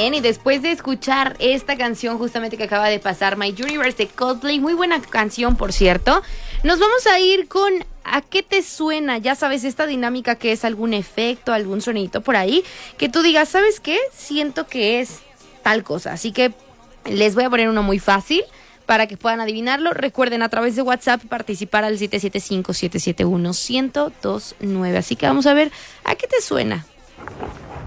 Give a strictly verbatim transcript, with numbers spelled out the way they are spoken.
bien, y después de escuchar esta canción justamente que acaba de pasar, My Universe de Coldplay, muy buena canción, por cierto, nos vamos a ir con ¿a qué te suena? Ya sabes, esta dinámica que es algún efecto, algún sonidito por ahí, que tú digas, ¿sabes qué? Siento que es tal cosa, así que les voy a poner uno muy fácil para que puedan adivinarlo. Recuerden a través de WhatsApp participar al siete siete cinco, siete siete uno, uno cero dos nueve. Así que vamos a ver, ¿a qué te suena?